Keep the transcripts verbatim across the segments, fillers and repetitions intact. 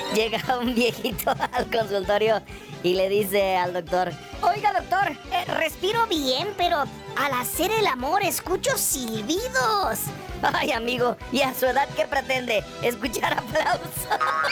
Llega un viejito al consultorio y le dice al doctor: oiga, doctor, eh, respiro bien, pero al hacer el amor escucho silbidos. Ay, amigo, ¿y a su edad qué pretende? ¿Escuchar aplausos?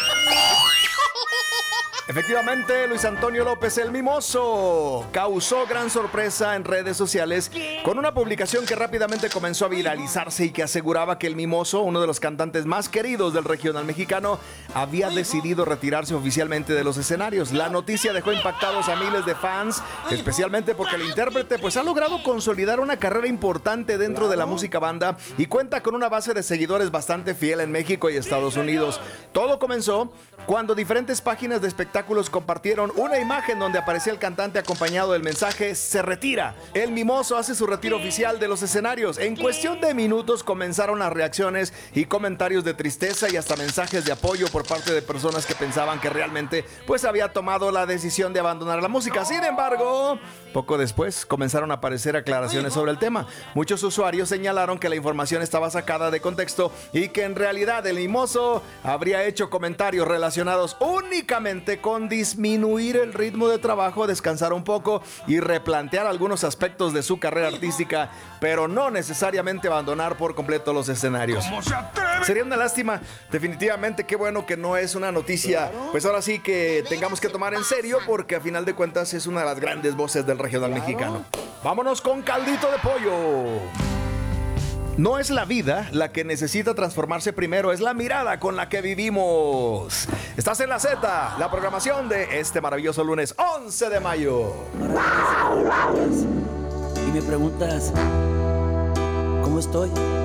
Efectivamente, Luis Antonio López el Mimoso causó gran sorpresa en redes sociales con una publicación que rápidamente comenzó a viralizarse y que aseguraba que el Mimoso, uno de los cantantes más queridos del regional mexicano, había decidido retirarse oficialmente de los escenarios. La noticia dejó impactados a miles de fans, especialmente porque el intérprete pues ha logrado consolidar una carrera importante dentro de la música banda y cuenta con una base de seguidores bastante fiel en México y Estados Unidos. Todo comenzó cuando diferentes páginas de espectáculos compartieron una imagen donde aparecía el cantante acompañado del mensaje: se retira. El Mimoso hace su retiro oficial de los escenarios. En cuestión de minutos comenzaron las reacciones y comentarios de tristeza y hasta mensajes de apoyo por parte de personas que pensaban que realmente pues había tomado la decisión de abandonar la música. Sin embargo, poco después comenzaron a aparecer aclaraciones sobre el tema. Muchos usuarios señalaron que la información estaba sacada de contexto y que en realidad el Mimoso habría hecho comentarios relacionados únicamente con con disminuir el ritmo de trabajo, descansar un poco y replantear algunos aspectos de su carrera artística, pero no necesariamente abandonar por completo los escenarios. ¿Cómo se atreve? Sería una lástima, definitivamente. Qué bueno que no es una noticia, pues ahora sí que tengamos que tomar en serio, porque a final de cuentas es una de las grandes voces del regional mexicano. Vámonos con Caldito de Pollo. No es la vida la que necesita transformarse primero, es la mirada con la que vivimos. Estás en la Z, la programación de este maravilloso lunes once de mayo. Y me preguntas, ¿cómo estoy?